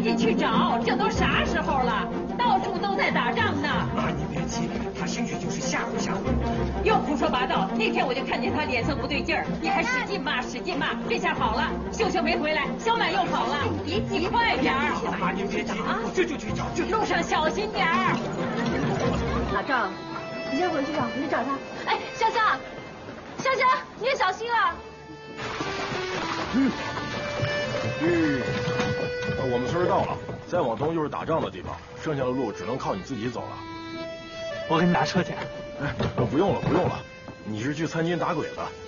紧去找，这都啥时候了？到处都在打仗呢。 妈，你别急，他兴许就是吓唬吓唬。 又胡说八道！那天我就看见他脸色不对劲儿，你还使劲骂，使劲骂。这下好了，秀秀没回来，小满又跑了。别急，快点儿！ 妈，您别急啊，这就去找， 路上小心点儿。 老赵，你先回去吧，我去找他。哎，香香，香香，你也小心啊！ 我们村到了，再往东就是打仗的地方，剩下的路只能靠你自己走了。 我给你打车去。 哎，不用了，不用了，你是去参军打鬼的，